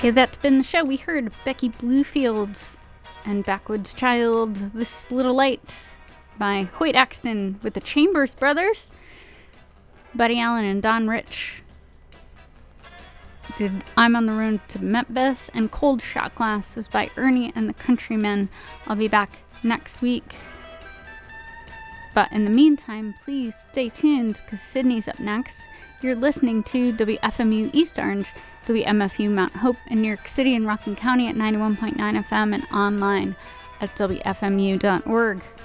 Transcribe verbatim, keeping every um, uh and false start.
Okay, that's been the show. We heard Becky Bluefield and Backwoods Child, This Little Light by Hoyt Axton with the Chambers Brothers. Buddy Allen and Don Rich did I'm on the Road to Memphis, and Cold Shot Glass was by Ernie and the Countrymen. I'll be back next week. But in the meantime, please stay tuned because Sydney's up next. You're listening to W F M U East Orange, W M F U Mount Hope in New York City and Rockland County at ninety-one point nine F M and online at W F M U dot org.